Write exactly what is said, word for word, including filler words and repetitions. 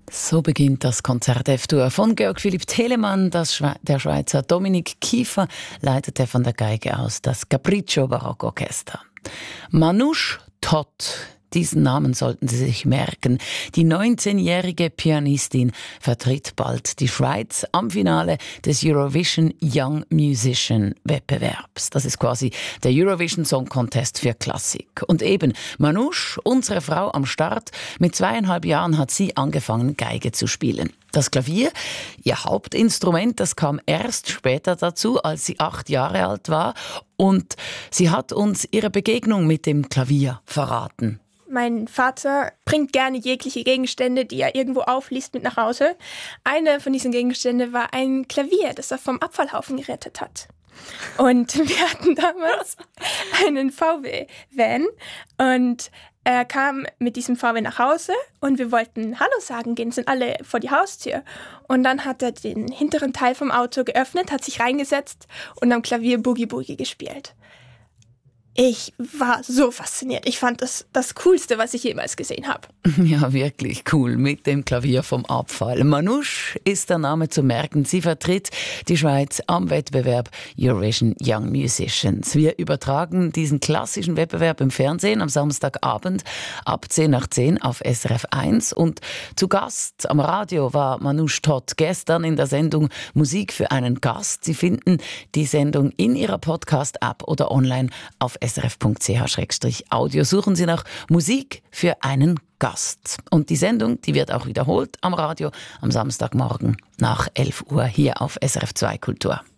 So beginnt das Konzert F-Dur von Georg Philipp Telemann. Das Schwe- der Schweizer Dominik Kiefer leitete von der Geige aus das Capriccio Barockorchester. Manouche Todt. Diesen Namen sollten Sie sich merken. Die neunzehnjährige Pianistin vertritt bald die Schweiz am Finale des Eurovision Young Musician Wettbewerbs. Das ist quasi der Eurovision Song Contest für Klassik. Und eben, Manouche, unsere Frau am Start, mit zweieinhalb Jahren hat sie angefangen, Geige zu spielen. Das Klavier, ihr Hauptinstrument, das kam erst später dazu, als sie acht Jahre alt war. Und sie hat uns ihre Begegnung mit dem Klavier verraten. Mein Vater bringt gerne jegliche Gegenstände, die er irgendwo aufliest, mit nach Hause. Eine von diesen Gegenständen war ein Klavier, das er vom Abfallhaufen gerettet hat. Und wir hatten damals einen V W-Van und er kam mit diesem V W nach Hause und wir wollten Hallo sagen gehen, sind alle vor die Haustür. Und dann hat er den hinteren Teil vom Auto geöffnet, hat sich reingesetzt und am Klavier Boogie Boogie gespielt. Ich war so fasziniert. Ich fand das das Coolste, was ich jemals gesehen habe. Ja, wirklich cool mit dem Klavier vom Abfall. Manouche ist der Name zu merken. Sie vertritt die Schweiz am Wettbewerb Eurovision Young Musicians. Wir übertragen diesen klassischen Wettbewerb im Fernsehen am Samstagabend ab zehn nach zehn auf S R F eins. Und zu Gast am Radio war Manouche Todt gestern in der Sendung Musik für einen Gast. Sie finden die Sendung in ihrer Podcast-App oder online auf s r f punkt c h slash audio. Suchen Sie nach Musik für einen Gast. Und die Sendung, die wird auch wiederholt am Radio am Samstagmorgen nach elf Uhr hier auf S R F zwei Kultur.